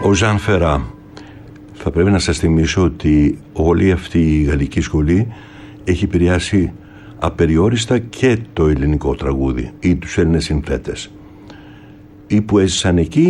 Ο Ζαν Φερά. Θα πρέπει να σας θυμίσω ότι όλη αυτή η γαλλική σχολή έχει επηρεάσει απεριόριστα και το ελληνικό τραγούδι ή τους Έλληνες συνθέτες. Ή που έζησαν εκεί